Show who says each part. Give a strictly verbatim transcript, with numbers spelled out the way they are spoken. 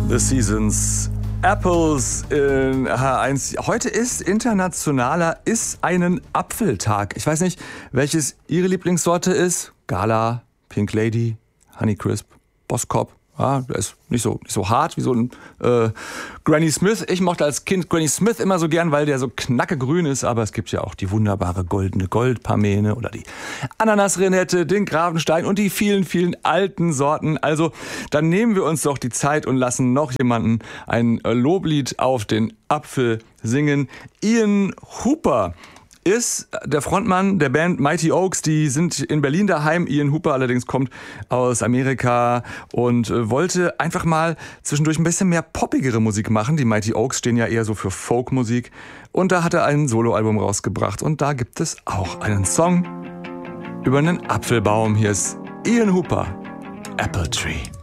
Speaker 1: The Seasons, Apples in H eins. Heute ist internationaler Iss einen Apfeltag. Ich weiß nicht, welches Ihre Lieblingssorte ist. Gala, Pink Lady, Honeycrisp, Boskop. Ja, der ist nicht so, nicht so hart wie so ein äh, Granny Smith. Ich mochte als Kind Granny Smith immer so gern, weil der so knackegrün ist. Aber es gibt ja auch die wunderbare goldene Goldpamene oder die Ananasrenette, den Gravenstein und die vielen, vielen alten Sorten. Also dann nehmen wir uns doch die Zeit und lassen noch jemanden ein Loblied auf den Apfel singen. Ian Hooper ist der Frontmann der Band Mighty Oaks. Die sind in Berlin daheim. Ian Hooper allerdings kommt aus Amerika und wollte einfach mal zwischendurch ein bisschen mehr poppigere Musik machen. Die Mighty Oaks stehen ja eher so für Folkmusik. Und da hat er ein Soloalbum rausgebracht. Und da gibt es auch einen Song über einen Apfelbaum. Hier ist Ian Hooper, Apple Tree.